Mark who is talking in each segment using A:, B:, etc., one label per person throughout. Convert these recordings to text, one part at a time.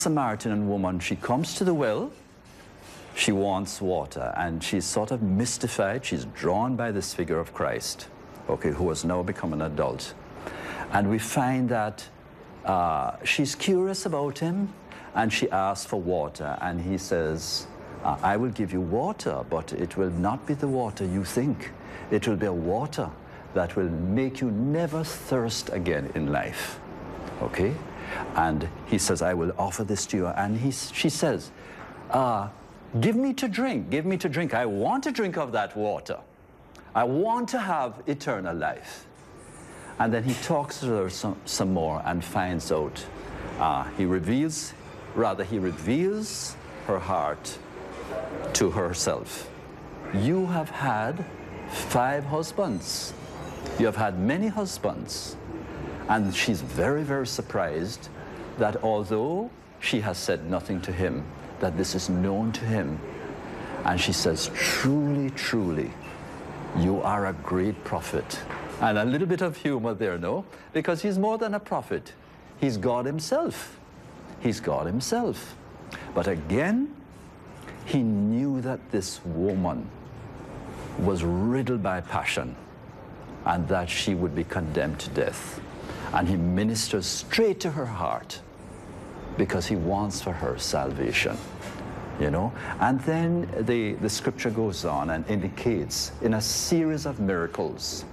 A: Samaritan woman, she comes to the well, she wants water, and she's sort of mystified. She's drawn by this figure of Christ, okay, who has now become an adult. And we find that she's curious about him, and she asks for water, and he says, I will give you water, but it will not be the water you think. It will be a water that will make you never thirst again in life, okay? And he says, I will offer this to you. And she says, give me to drink, give me to drink. I want to drink of that water. I want to have eternal life. And then he talks to her some more and finds out, he reveals her heart to herself. You have had 5 husbands. You have had many husbands. And she's very, very surprised that although she has said nothing to him, that this is known to him. And she says, truly, truly, you are a great prophet. And a little bit of humor there, no? Because he's more than a prophet. He's God himself. He's God himself. But again, he knew that this woman was riddled by passion and that she would be condemned to death. And he ministers straight to her heart because he wants for her salvation, you know. And then the scripture goes on and indicates in a series of miracles,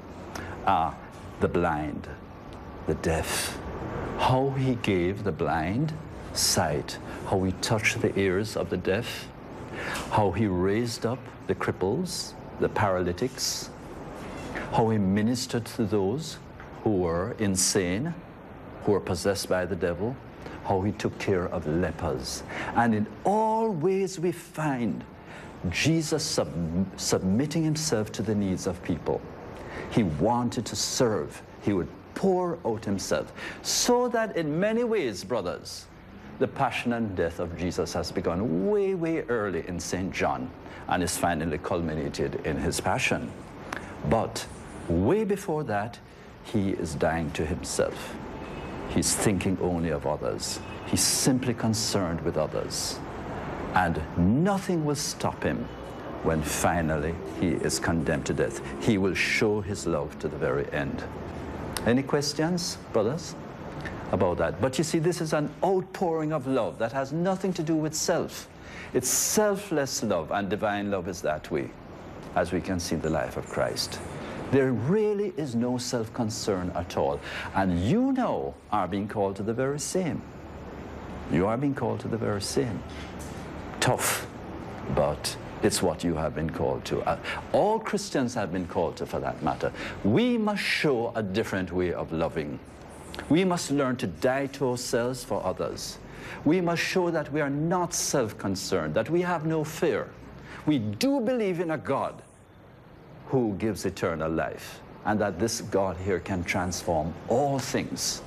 A: the blind, the deaf, how he gave the blind sight, how he touched the ears of the deaf, how he raised up the cripples, the paralytics, how he ministered to those who were insane, who were possessed by the devil, how he took care of lepers. And in all ways we find Jesus submitting himself to the needs of people. He wanted to serve. He would pour out himself. So that in many ways, brothers, the passion and death of Jesus has begun way, way early in St. John and is finally culminated in his passion. But way before that, he is dying to himself. He's thinking only of others. He's simply concerned with others. And nothing will stop him when finally he is condemned to death. He will show his love to the very end. Any questions, brothers, about that? But you see, this is an outpouring of love that has nothing to do with self. It's selfless love, and divine love is that way, as we can see in the life of Christ. There really is no self-concern at all. And you now are being called to the very same. You are being called to the very same. Tough, but it's what you have been called to. All Christians have been called to, for that matter. We must show a different way of loving. We must learn to die to ourselves for others. We must show that we are not self-concerned, that we have no fear. We do believe in a God who gives eternal life, and that this God here can transform all things.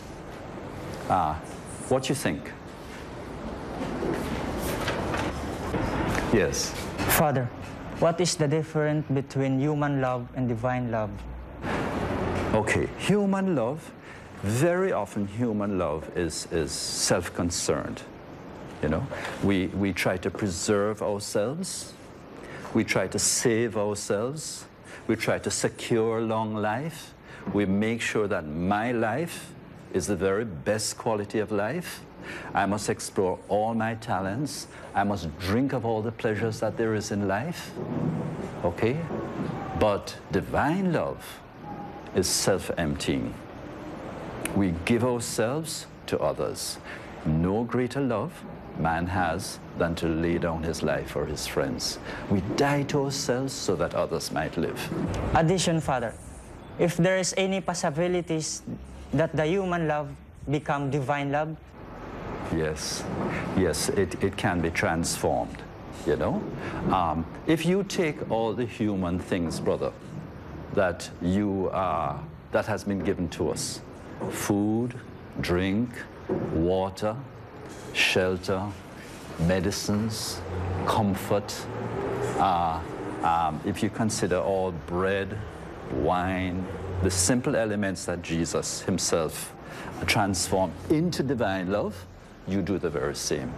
A: What you think? Yes.
B: Father, what is the difference between human love and divine love?
A: Okay, human love, very often human love is self-concerned. You know, we try to preserve ourselves, we try to save ourselves, we try to secure long life. We make sure that my life is the very best quality of life. I must explore all my talents. I must drink of all the pleasures that there is in life. Okay? But divine love is self-emptying. We give ourselves to others. No greater love man has than to lay down his life for his friends. We die to ourselves so that others might live.
B: Addition, Father, if there is any possibilities that the human love become divine love?
A: Yes, yes, it can be transformed, you know. If you take all the human things, brother, that that has been given to us, food, drink, water, shelter, medicines, comfort. If you consider all bread, wine, the simple elements that Jesus himself transformed into divine love, you do the very same.